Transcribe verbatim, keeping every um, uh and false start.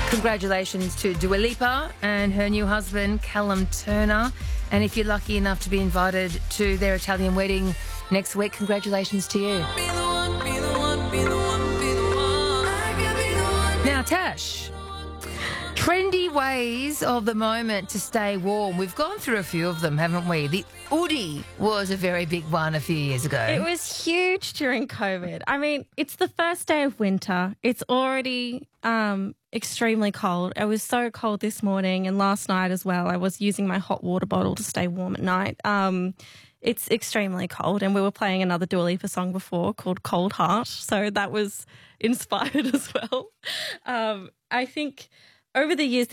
Congratulations to Dua Lipa and her new husband, Callum Turner. And if you're lucky enough to be invited to their Italian wedding next week, congratulations to you. Now, Tash, trendy ways of the moment to stay warm. We've gone through a few of them, haven't we? The hoodie was a very big one a few years ago. It was huge during COVID. I mean, it's the first day of winter. It's already um, extremely cold. It was so cold this morning and last night as well. I was using my hot water bottle to stay warm at night. Um, it's extremely cold, and we were playing another Dua Lipa song before called Cold Heart, so that was inspired as well. Um, I think over the years,